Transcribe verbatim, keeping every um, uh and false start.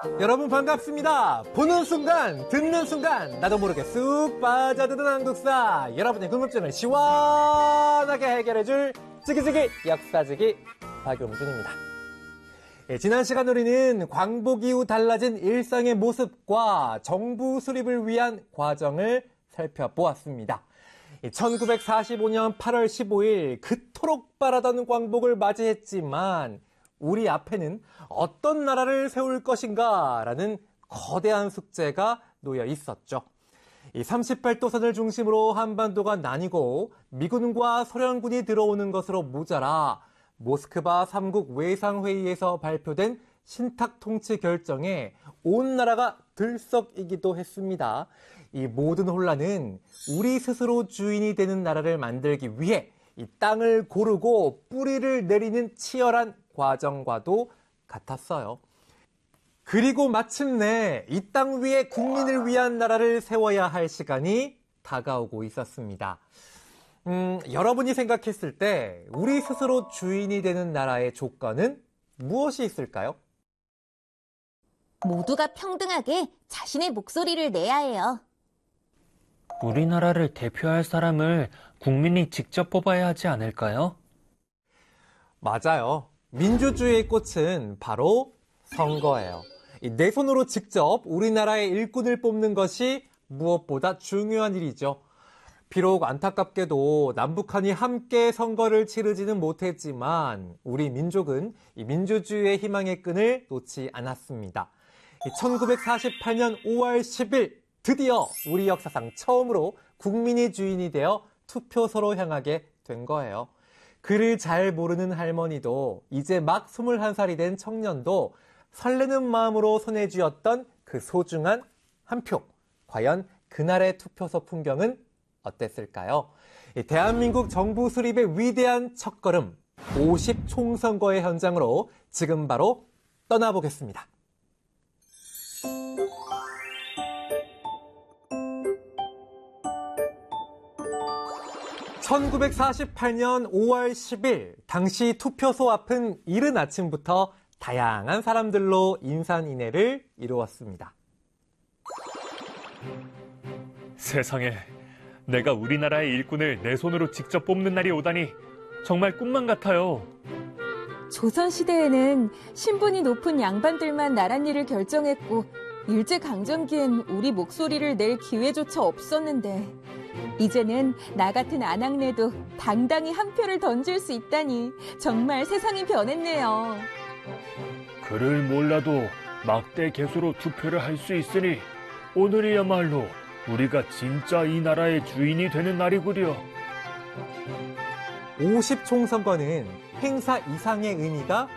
여러분 반갑습니다. 보는 순간, 듣는 순간 나도 모르게 쑥 빠져드는 한국사. 여러분의 궁금증을 시원하게 해결해줄 찌기찌기 역사지기 박용준입니다. 예, 지난 시간 우리는 광복 이후 달라진 일상의 모습과 정부 수립을 위한 과정을 살펴보았습니다. 천구백사십오 년 팔월 십오일 그토록 바라던 광복을 맞이했지만 우리 앞에는 어떤 나라를 세울 것인가라는 거대한 숙제가 놓여 있었죠. 이 삼십팔 도선을 중심으로 한반도가 나뉘고 미군과 소련군이 들어오는 것으로 모자라 모스크바 삼국 외상회의에서 발표된 신탁 통치 결정에 온 나라가 들썩이기도 했습니다. 이 모든 혼란은 우리 스스로 주인이 되는 나라를 만들기 위해 이 땅을 고르고 뿌리를 내리는 치열한 과정과도 같았어요. 그리고 마침내 이 땅 위에 국민을 위한 나라를 세워야 할 시간이 다가오고 있었습니다. 음, 여러분이 생각했을 때 우리 스스로 주인이 되는 나라의 조건은 무엇이 있을까요? 모두가 평등하게 자신의 목소리를 내야 해요. 우리나라를 대표할 사람을 국민이 직접 뽑아야 하지 않을까요? 맞아요. 민주주의의 꽃은 바로 선거예요. 내 손으로 직접 우리나라의 일꾼을 뽑는 것이 무엇보다 중요한 일이죠. 비록 안타깝게도 남북한이 함께 선거를 치르지는 못했지만 우리 민족은 이 민주주의의 희망의 끈을 놓지 않았습니다. 천구백사십팔 년 오월 십일 드디어 우리 역사상 처음으로 국민이 주인이 되어 투표소로 향하게 된 거예요. 글을 잘 모르는 할머니도 이제 막 스물한 살이 된 청년도 설레는 마음으로 손에 쥐었던 그 소중한 한 표. 과연 그날의 투표소 풍경은 어땠을까요? 대한민국 정부 수립의 위대한 첫걸음 오십 총선거의 현장으로 지금 바로 떠나보겠습니다. 천구백사십팔 년 오월 십일 당시 투표소 앞은 이른 아침부터 다양한 사람들로 인산인해를 이루었습니다. 세상에, 내가 우리나라의 일꾼을 내 손으로 직접 뽑는 날이 오다니 정말 꿈만 같아요. 조선시대에는 신분이 높은 양반들만 나란 일을 결정했고 일제강점기엔 우리 목소리를 낼 기회조차 없었는데 이제는 나 같은 아낙네도 당당히 한 표를 던질 수 있다니 정말 세상이 변했네요. 글을 몰라도 막대 개수로 투표를 할 수 있으니 오늘이야말로 우리가 진짜 이 나라의 주인이 되는 날이구려. 오십 총선거는 행사 이상의 의미가